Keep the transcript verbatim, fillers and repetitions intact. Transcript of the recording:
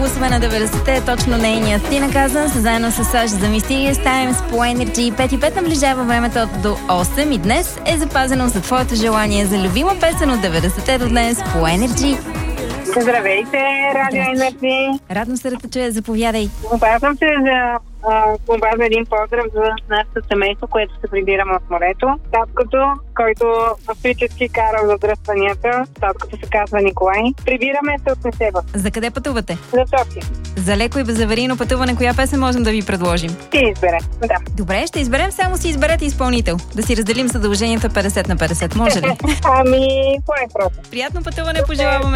пулсове на деветдесетте е точно нейният Ти наказан, заедно с Саш за Mysterious Times по Energy. пет и пет наближава времето до осем и днес е запазено за твоето желание за любима песен от деветдесетте до днес по Energy. Здравейте, Радио Energy. Радно се да те чуя, заповядай. Обаждам се за обажда един поздрав за нашето семейство, което се прибираме от морето. Таткото, който фактически кара в задръстванията, таткото се казва Николай. Прибираме се от Несебър. За къде пътувате? За София. За леко и безаварийно пътуване, коя песен можем да ви предложим? Ти избере, да. Добре, ще изберем, само си изберете изпълнител. Да си разделим задълженията петдесет на петдесет, може ли? Ами, по-е просто. Приятно пътуване пожелаваме.